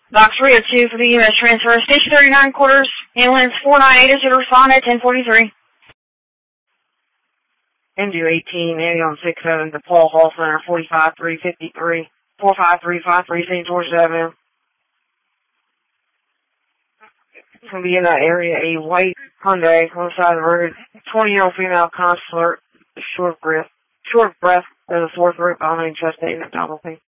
Box 302 for the U.S. transfer. Station 39 quarters. Ambulance 498 is to respond at 1043. MU 18, Avion 67 to Paul Hall Center, 45353, 45353, St. George's Avenue. It's going to be in that area, a white Hyundai on the side of the road. 20-year-old female consular, short breath, has a sore throat, vomiting, chest pain, and abdominal pain.